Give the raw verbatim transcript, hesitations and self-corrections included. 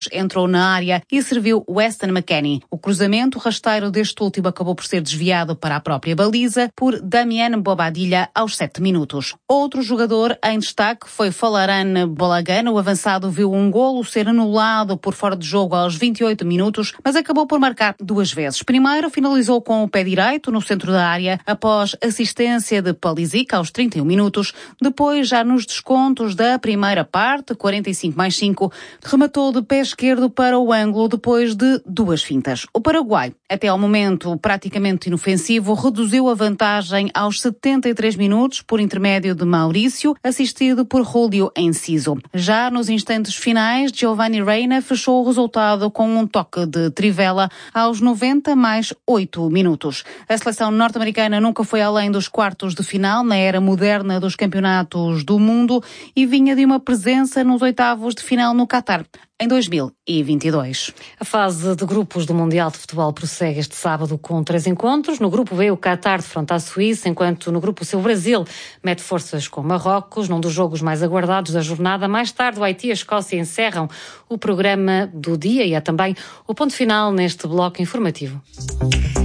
entrou na área e serviu Weston McKennie. O cruzamento rasteiro deste último acabou por ser desviado para a própria baliza por Damien Bobadilla aos sete minutos. Outro jogador em destaque foi Folarin Balogun. O avançado viu um golo ser anulado por fora de jogo aos vinte e oito minutos, mas acabou por marcar duas vezes. Primeiro finalizou com o pé direito no centro da área após assistência de Pulisic aos trinta e um minutos. Depois, já nos descontos da primeira parte, quarenta e cinco mais cinco, rematou de pé esquerdo para o ângulo depois de duas fintas. O Paraguai, até ao momento praticamente inofensivo, reduziu a vantagem aos setenta e três minutos por intermédio de Maurício, assistido por Julio Enciso. Já nos instantes finais, Giovanni Reina fechou o resultado com um toque de trivela aos noventa mais oito minutos. A seleção norte-americana nunca foi além dos quartos de final na era moderna dos campeonatos do mundo e vinha de uma presença nos oitavos de final no Qatar em dois mil e vinte e dois. A fase de grupos do Mundial de Futebol prossegue este sábado com três encontros. No grupo B, o Qatar defronta a Suíça, enquanto no grupo C, o Brasil mete forças com Marrocos, num dos jogos mais aguardados da jornada. Mais tarde, o Haiti e a Escócia encerram o programa do dia e é também o ponto final neste bloco informativo.